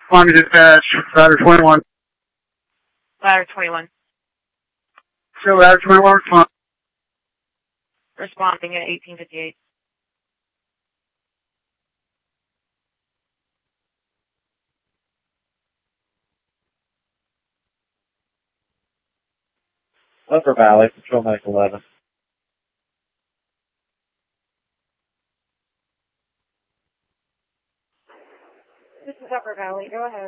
Army Dispatch, Ladder 21. Ladder 21. So Ladder 21, respond. Responding at 1858. Upper Valley, Patrol Medic 11. This is Upper Valley. Go ahead.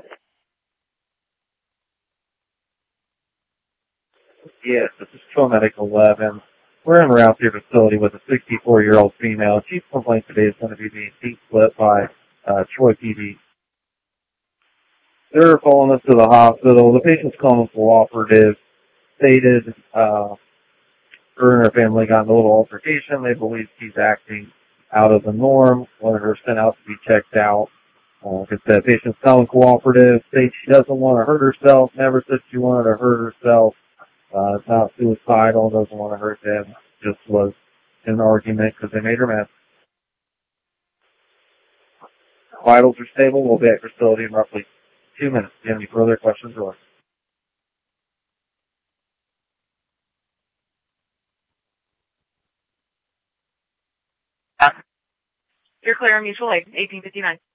Yes, this is Patrol Medic 11. We're en route to your facility with a 64-year-old female. Chief complaint today is going to be being seat split by Troy PD. They're calling us to the hospital. The patient's calling cooperative. Stated her and her family got in a little altercation. They believe she's acting out of the norm. Wanted her sent out to be checked out. Like I said, patient's calling cooperative. States she doesn't want to hurt herself. Never said she wanted to hurt herself. It's not suicidal. Doesn't want to hurt them. Just was in an argument because they made her mad. Vitals are stable. We'll be at facility in roughly 2 minutes. Do you have any further questions or? You're clear on mutual aid, 1859.